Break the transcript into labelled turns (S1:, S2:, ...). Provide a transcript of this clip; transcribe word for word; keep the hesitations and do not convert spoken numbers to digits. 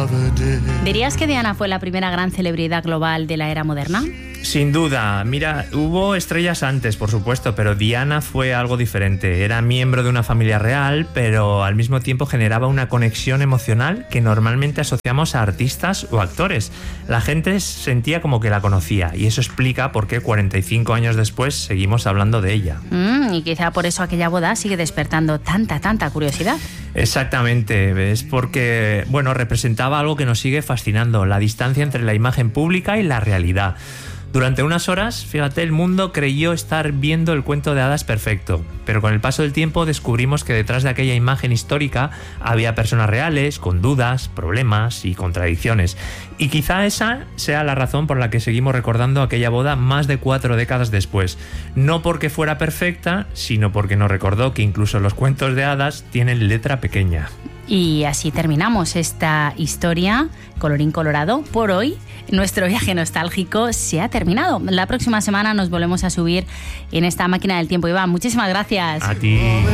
S1: ¿Dirías que Diana fue la primera gran celebridad global de la era moderna?
S2: Sin duda. Mira, hubo estrellas antes, por supuesto, pero Diana fue algo diferente. Era miembro de una familia real, pero al mismo tiempo generaba una conexión emocional que normalmente asociamos a artistas o actores. La gente sentía como que la conocía, y eso explica por qué cuarenta y cinco años después seguimos hablando de ella.
S1: Mm, y quizá por eso aquella boda sigue despertando tanta, tanta curiosidad.
S2: Exactamente, es porque, bueno, representaba algo que nos sigue fascinando, la distancia entre la imagen pública y la realidad. Durante unas horas, fíjate, el mundo creyó estar viendo el cuento de hadas perfecto, pero con el paso del tiempo descubrimos que detrás de aquella imagen histórica había personas reales, con dudas, problemas y contradicciones. Y quizá esa sea la razón por la que seguimos recordando aquella boda más de cuatro décadas después. No porque fuera perfecta, sino porque nos recordó que incluso los cuentos de hadas tienen letra pequeña.
S1: Y así terminamos esta historia, colorín colorado. Por hoy, nuestro viaje nostálgico se ha terminado. La próxima semana nos volvemos a subir en esta máquina del tiempo. Iván, muchísimas gracias.
S2: A ti.